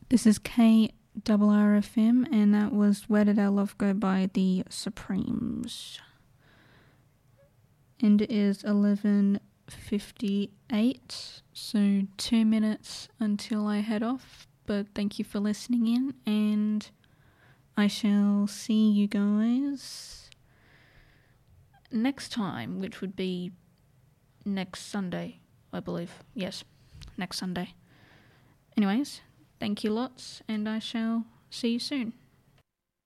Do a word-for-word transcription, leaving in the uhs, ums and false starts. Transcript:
This is K R R F M, and that was Where Did Our Love Go by the Supremes. And it is eleven fifty-eight, so two minutes until I head off. But thank you for listening in, and I shall see you guys next time, which would be next Sunday, I believe. Yes, next Sunday. Anyways, thank you lots, and I shall see you soon.